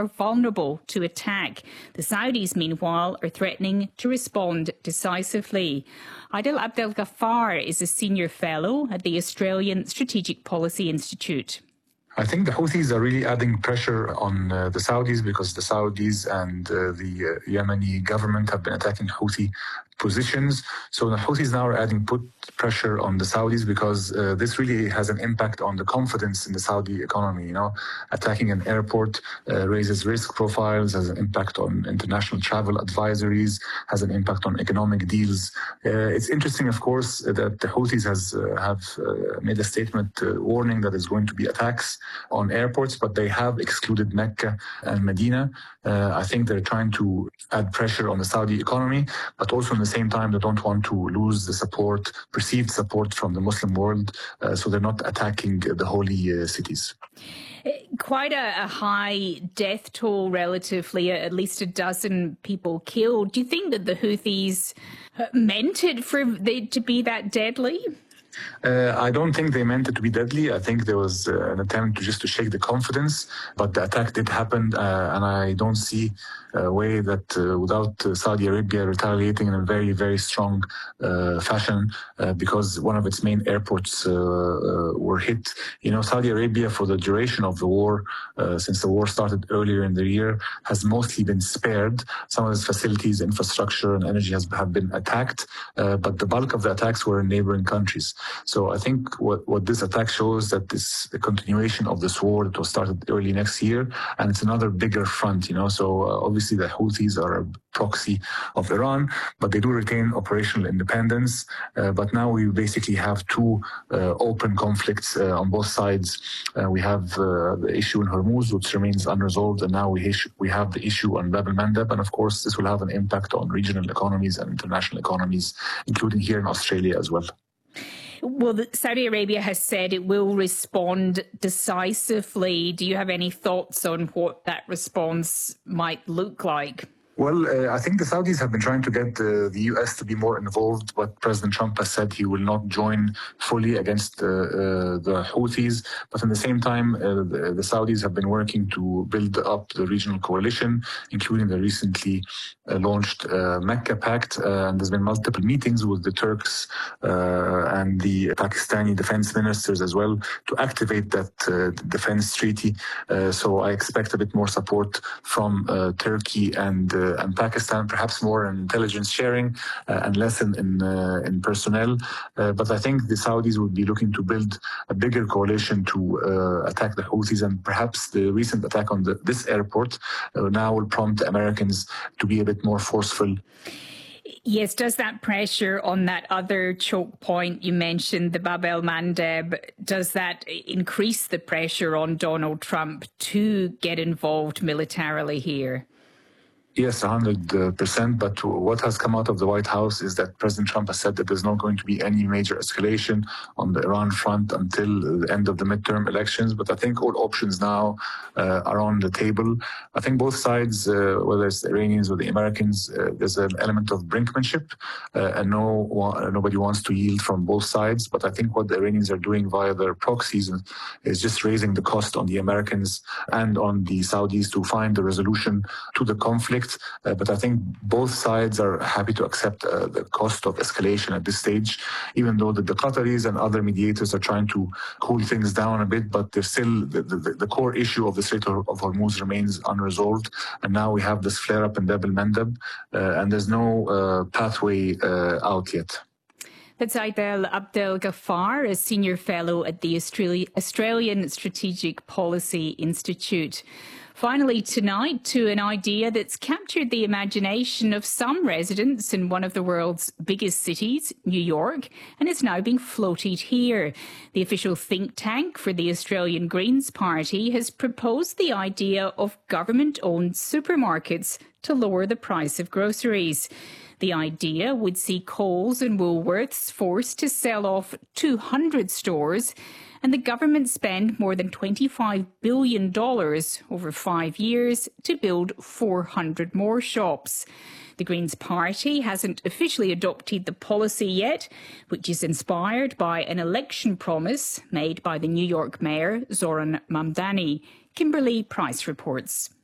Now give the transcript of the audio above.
are vulnerable to attack. The Saudis, meanwhile, are threatening to respond decisively. Adel Abdel Ghaffar is a senior fellow at the Australian Strategic Policy Institute. I think the Houthis are really adding pressure on the Saudis because the Saudis and the Yemeni government have been attacking Houthi positions. So the Houthis now are adding pressure on the Saudis because this really has an impact on the confidence in the Saudi economy. You know, attacking an airport raises risk profiles, has an impact on international travel advisories, has an impact on economic deals. It's interesting, of course, that the Houthis have made a statement warning that there's going to be attacks on airports, but they have excluded Mecca and Medina. I think they're trying to add pressure on the Saudi economy, but also at the same time, they don't want to lose the perceived support from the Muslim world, so they're not attacking the holy cities. Quite a high death toll, relatively, at least a dozen people killed. Do you think that the Houthis meant it to be that deadly? I don't think they meant it to be deadly. I think there was an attempt to shake the confidence, but the attack did happen, and I don't see a way that without Saudi Arabia retaliating in a very, very strong fashion because one of its main airports were hit. You know, Saudi Arabia, for the duration of the war, since the war started earlier in the year, has mostly been spared. Some of its facilities, infrastructure, and energy have been attacked, but the bulk of the attacks were in neighboring countries. So I think what this attack shows that this the continuation of this war that was started early next year, and it's another bigger front, you know. So obviously the Houthis are a proxy of Iran, but they do retain operational independence. But now we basically have two open conflicts on both sides. We have the issue in Hormuz, which remains unresolved, and now we have the issue on Bab el-Mandeb, and of course this will have an impact on regional economies and international economies, including here in Australia as well. Well, Saudi Arabia has said it will respond decisively. Do you have any thoughts on what that response might look like? Well, I think the Saudis have been trying to get the U.S. to be more involved, but President Trump has said he will not join fully against the Houthis. But at the same time, the Saudis have been working to build up the regional coalition, including the recently launched Mecca Pact. And there's been multiple meetings with the Turks and the Pakistani defense ministers as well to activate that defense treaty. So I expect a bit more support from Turkey and Pakistan, perhaps more in intelligence sharing and less in personnel. But I think the Saudis would be looking to build a bigger coalition to attack the Houthis, and perhaps the recent attack on this airport now will prompt the Americans to be a bit more forceful. Yes, does that pressure on that other choke point you mentioned, the Bab el-Mandeb, does that increase the pressure on Donald Trump to get involved militarily here? Yes, 100%. But what has come out of the White House is that President Trump has said that there's not going to be any major escalation on the Iran front until the end of the midterm elections. But I think all options now are on the table. I think both sides, whether it's the Iranians or the Americans, there's an element of brinkmanship, and nobody wants to yield from both sides. But I think what the Iranians are doing via their proxies is just raising the cost on the Americans and on the Saudis to find a resolution to the conflict. But I think both sides are happy to accept the cost of escalation at this stage, even though the Qataris and other mediators are trying to cool things down a bit. But there's still the core issue of the Strait of Hormuz remains unresolved. And now we have this flare-up in Bab el-Mandeb, and there's no pathway out yet. That's Adel Abdel Ghaffar, a senior fellow at the Australian Strategic Policy Institute. Finally tonight, to an idea that's captured the imagination of some residents in one of the world's biggest cities, New York, and is now being floated here. The official think tank for the Australian Greens Party has proposed the idea of government-owned supermarkets to lower the price of groceries. The idea would see Coles and Woolworths forced to sell off 200 stores, and the government spend more than $25 billion over 5 years to build 400 more shops. The Greens Party hasn't officially adopted the policy yet, which is inspired by an election promise made by the New York Mayor, Zoran Mamdani. Kimberly Price reports.